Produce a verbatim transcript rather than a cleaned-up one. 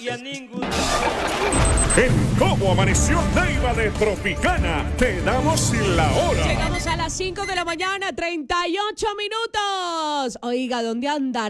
y a ningún. En Cómo Amaneció Neiva de Tropicana, te damos la hora. Llegamos a las cinco de la mañana, treinta y ocho minutos. Oiga, ¿dónde andará?